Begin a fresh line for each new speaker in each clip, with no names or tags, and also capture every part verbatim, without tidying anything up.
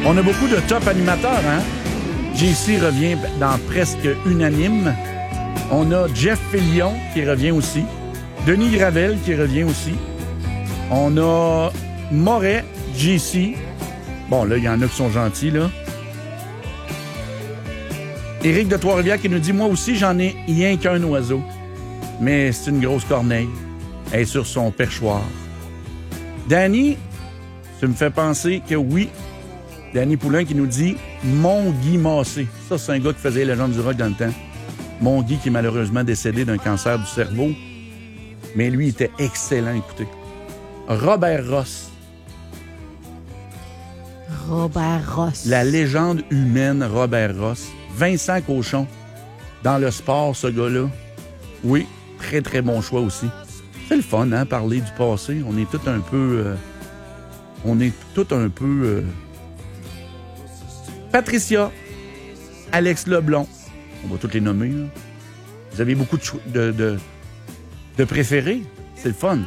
On a beaucoup de top animateurs, hein? J C revient dans presque unanime. On a Jeff Fillion qui revient aussi. Denis Gravel qui revient aussi. On a Moret, J C. Bon, là, il y en a qui sont gentils, là. Éric de Trois-Rivières qui nous dit « Moi aussi, j'en ai rien qu'un oiseau. Mais c'est une grosse corneille. Elle est sur son perchoir. » Danny, ça me fait penser que oui, Danny Poulain qui nous dit « Mon Guy Massé. » Ça, c'est un gars qui faisait les légendes du rock dans le temps. Mon Guy qui est malheureusement décédé d'un cancer du cerveau. Mais lui, il était excellent, écoutez. Robert Ross.
Robert Ross.
La légende humaine Robert Ross. Vincent Cochon. Dans le sport, ce gars-là. Oui, très, très bon choix aussi. C'est le fun, hein, parler du passé. On est tout un peu... Euh, on est tout un peu... Euh... Patricia. Alex Leblond. On va toutes les nommer, là. Vous avez beaucoup de, cho- de, de, de préférés. C'est le fun.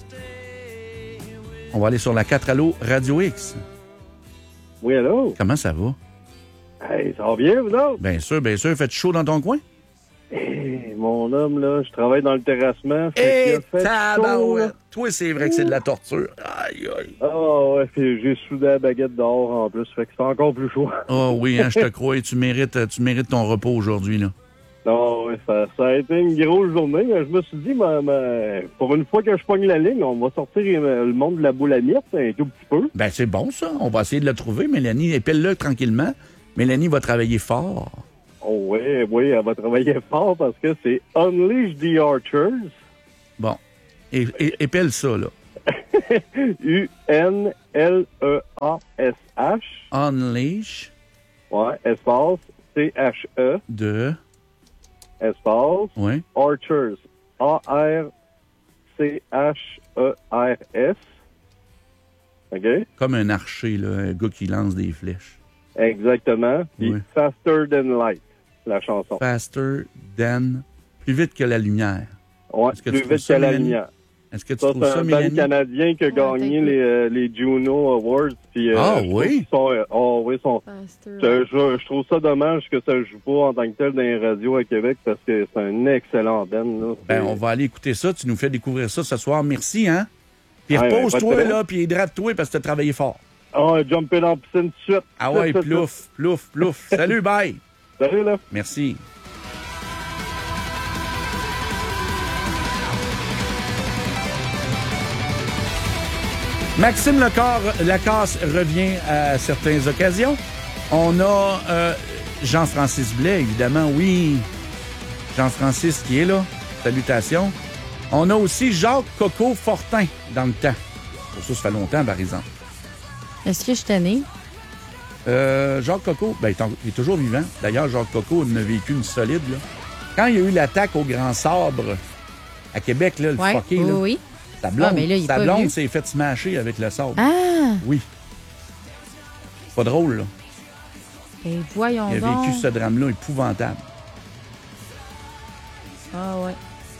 On va aller sur la quatre Allo Radio X.
Oui, allô?
Comment ça va?
Hey, ça va bien, vous autres?
Bien sûr, bien sûr. Faites chaud dans ton coin?
Hey, mon homme, là, je travaille dans le terrassement.
Eh,
fait qu'il a fait chaud, là.
Toi, c'est vrai que c'est de la torture. Aïe, aïe.
Ah ouais, puis j'ai soudé la baguette dehors en plus, fait que c'est encore plus chaud.
Oh oui, hein, je te crois. Tu mérites, tu mérites ton repos aujourd'hui, là.
Non, ouais, ça, ça a été une grosse journée. Je me suis dit, ma, ma, pour une fois que je pogne la ligne, on va sortir euh, le monde de la boule à miettes un tout petit peu.
Ben, c'est bon, ça. On va essayer de le trouver, Mélanie. Épelle-le tranquillement. Mélanie va travailler fort.
Oh oui, oui, elle va travailler fort parce que c'est Unleash the Archers.
Bon. Et, et, épelle ça, là.
U N L E A S H.
Unleash.
Ouais, espace C H E.
De.
Espace.
Oui.
Archers. A R C H E R S. OK?
Comme un archer, là. Un gars qui lance des flèches.
Exactement. Puis
Oui.
Faster Than Light, la chanson.
Faster than. Plus vite que la lumière.
Ouais,
Est-ce que
plus
tu trouves
vite
ça,
que la
Mélanie?
lumière.
Est-ce que tu
Ça,
trouves
c'est
ça,
un band
Mélanie?
canadien qui a
Ouais,
gagné
t'inquiète.
les, euh, les Juno Awards. Puis, euh,
Ah
je trouve
oui?
qu'ils sont, euh, oh, oui, sont,
Faster.
je, je- je trouve ça dommage que ça joue pas en tant que tel dans les radios à Québec parce que c'est un excellent band. Là.
Ben,
C'est-
on va aller écouter ça. Tu nous fais découvrir ça ce soir. Merci, hein? Puis
Ouais,
repose-toi,
pas de
là, puis hydrate-toi parce que tu as travaillé fort.
Ah, jumper dans la piscine tout de suite.
Ah ouais,
Tout de suite.
plouf, plouf, plouf. Salut, bye!
Salut, là.
Merci. Maxime Lecor, Lacasse revient à certaines occasions. On a euh, Jean-Francis Blais, évidemment, oui. Jean-Francis qui est là. Salutations. On a aussi Jacques Coco Fortin dans le temps. Pour ça, ça fait longtemps, par exemple.
Est-ce que je suis tannée?
Euh, Jacques Coco, ben, il est en- il est toujours vivant. D'ailleurs, Jacques Coco en a vécu une solide. Là. Quand il y a eu l'attaque au Grand Sabre à Québec, là, le
Ouais,
fucké,
oui,
là,
oui.
sa blonde,
Ah, mais là, il est
sa
pas
blonde
vieux.
s'est fait smasher avec le sabre.
Ah!
Oui. Pas drôle, là.
Ben, voyons
Il a
donc.
vécu ce drame-là épouvantable.
Ah, ouais.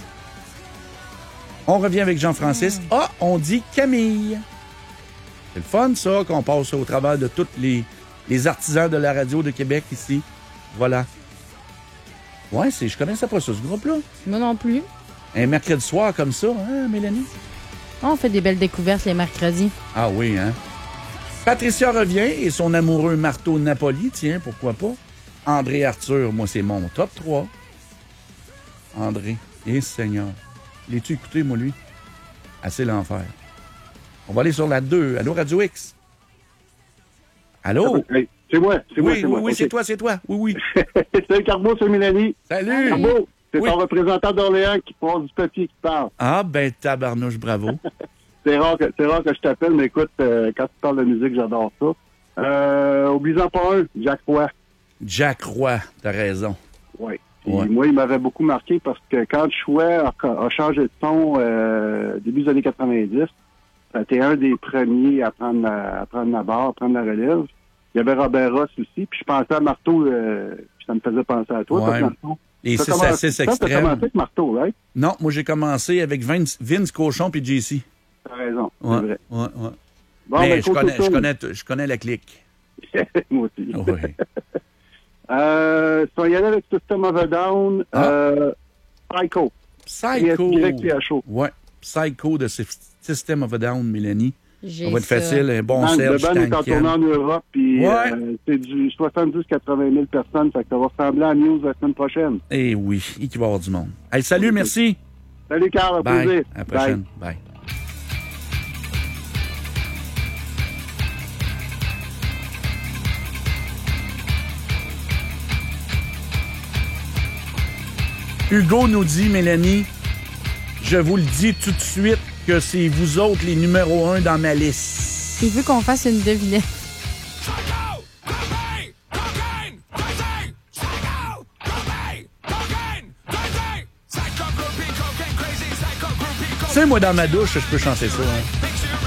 On revient avec Jean-Francis.
Hmm.
Ah, on dit Camille. C'est le fun, ça, qu'on passe au travers de tous les, les artisans de la radio de Québec ici. Voilà. Ouais, c'est, je connaissais pas ça, ce groupe-là.
Moi non plus.
Un mercredi soir comme ça, hein, Mélanie?
On fait des belles découvertes les mercredis.
Ah oui, hein? Patricia revient et son amoureux Marteau Napoli, tiens, pourquoi pas? André Arthur, moi, c'est mon top trois. André, et Seigneur. L'as-tu écouté, moi, lui? Assez l'enfer. On va aller sur la deux. Allô, Radio X? Allô?
Hey, c'est moi, c'est moi,
Oui,
c'est
oui,
moi.
oui,
Ok.
c'est toi, c'est toi. Oui, oui.
Salut Carbo, c'est Mélanie.
Salut!
Carbo, c'est
Oui.
ton représentant d'Orléans qui passe du papier qui parle.
Ah, ben, tabarnouche, bravo.
C'est rare que, c'est rare que je t'appelle, mais écoute, euh, quand tu parles de musique, j'adore ça. Euh, oubliez-en pas un, Jack Roy.
Jack Roy, t'as raison.
Oui. Puis
Ouais.
moi, il m'avait beaucoup marqué parce que quand Chouet a, a changé de ton euh, début des années quatre-vingt-dix, c'était un des premiers à prendre la, à prendre la barre, à prendre la relève. Il y avait Robert Ross aussi, puis je pensais à Marteau, euh, puis ça me faisait penser à toi.
Ouais.
toi, dans le fond.
Les
T'as
six à
commencé-
six
toi, t'as
extrêmes.
commencé avec Marteau, right?
Non, moi, j'ai commencé avec Vince, Vince Cochon puis J C.
T'as raison,
Ouais,
c'est vrai.
ouais, ouais.
Bon,
Mais
ben,
je
cool,
connais,
cool,
je,
cool.
connais, je connais la clique.
moi aussi.
Oui.
Euh, si on y allait avec System of a Down,
Ah.
euh, Psycho.
Psycho.
Y-P-H-O.
Ouais. Psycho de System of a Down, Mélanie.
J'ai
Ça va être
ça.
facile, un bon
Man,
Serge
le band est en
Tankian.
tournée en Europe, puis
Ouais.
euh, c'est du soixante-dix à quatre-vingt mille personnes, fait que ça va ressembler à News la semaine prochaine.
Eh oui, il va y avoir du monde. Hey, salut, merci.
Salut, Carl, à
Bye.
plaisir.
À la prochaine. Bye. Hugo nous dit, Mélanie, je vous le dis tout de suite que c'est vous autres les numéros un dans ma liste.
Il veut qu'on fasse une devinette.
Tu sais, moi, dans ma douche, je peux chanter ça. Hein.